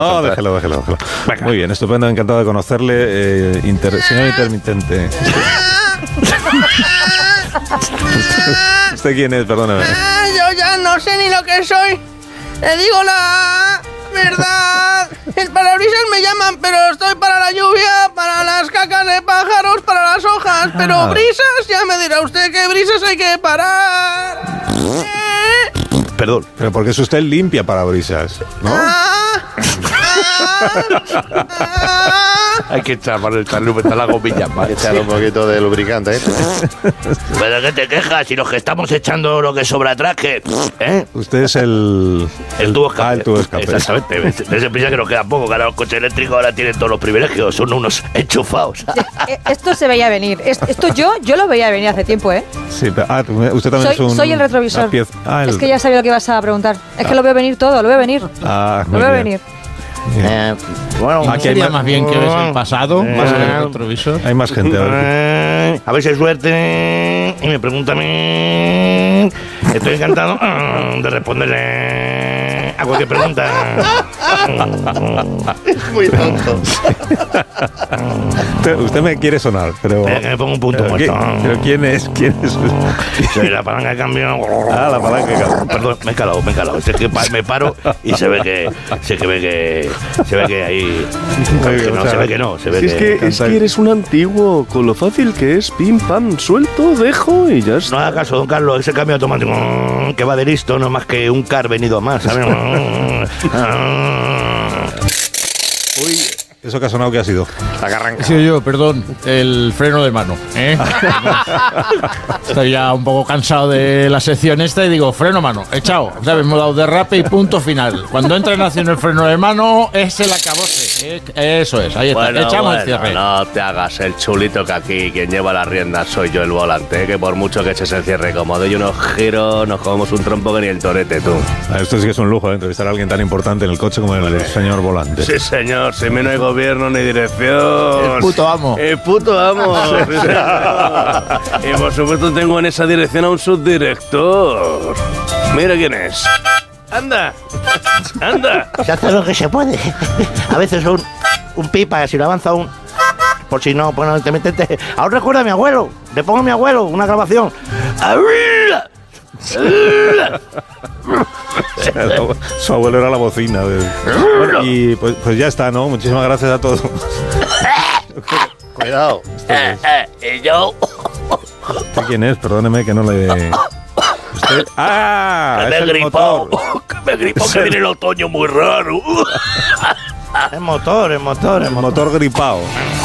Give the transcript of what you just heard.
No, déjelo. Muy bien, estupendo, encantado de conocerle. Señor intermitente. ¿Usted quién es? Perdóname. Yo ya no sé ni lo que soy. Le digo la verdad. El parabrisas me llaman, pero estoy para la lluvia, para las cacas de pájaros, para las hojas. Pero brisas, ya me dirá usted que brisas hay que parar. Perdón, pero porque es usted limpia parabrisas, ¿no? Hay que echarle la gomilla. Hay que echarle un poquito de lubricante, ¿Pero qué te quejas? Si los que estamos echando lo que sobra atrás, ¿qué? Usted es el tubo escape. El tubo escape. Exactamente. De ese prisa que nos queda poco. Claro, los coches eléctricos ahora tienen todos los privilegios. Son unos enchufados. Esto se veía venir. Esto yo lo veía venir hace tiempo, ¿eh? Sí, pero, usted también soy el retrovisor. Es que ya sabía lo que ibas a preguntar. Es que lo veo venir todo, lo veo venir. Lo veo venir. Bueno, aquí sería más bien que ves el pasado, más el retrovisor. Hay más gente. A ver si hay suerte. Y me pregunta a mí. Estoy encantado de responderle a cualquier pregunta. Muy tonto. Usted me quiere sonar, pero... Que me pongo un punto muerto. ¿Pero quién es? Soy la palanca de cambio. La palanca de cambio. Perdón, me he calado. Es que me paro y se ve que ahí... Se ve que no. Es que eres un antiguo, con lo fácil que es, pim, pam, suelto, dejo y ya está. No haga caso, don Carlos, ese cambio automático que va de listo no es más que un car venido a más, ¿sabes? Uy, ¿eso que ha sonado qué ha sido? La que arranca. Sí, yo, perdón, el freno de mano, Estoy ya un poco cansado de la sección esta y digo, freno mano, echado, ¿sabes? Hemos dado derrape y punto final. Cuando entra en acción el freno de mano, es el acabose. Eso es, ahí está, echamos el cierre. No te hagas el chulito, que aquí quien lleva las riendas soy yo, el volante, que por mucho que eches el cierre cómodo y unos giros, nos comemos un trompo que ni el torete, tú. Esto sí que es un lujo, entrevistar a alguien tan importante en el coche como el señor volante. Sí, señor, si me no hay gobierno ni dirección. El puto amo. El puto amo. Y por supuesto tengo en esa dirección a un subdirector. Mira quién es. ¡Anda! Se hace lo que se puede. A veces un pipa, si lo avanza por si no, bueno, intermitente. Ahora recuerda a mi abuelo. Le pongo a mi abuelo una grabación. Su abuelo era la bocina. Bueno, y pues ya está, ¿no? Muchísimas gracias a todos. Cuidado. ¿Y yo? ¿Usted quién es? Perdóneme que no le... ¿Usted? ¡Ah! Me es el gripó. motor. Me gripó, que viene el otoño muy raro. Es motor. Motor gripado.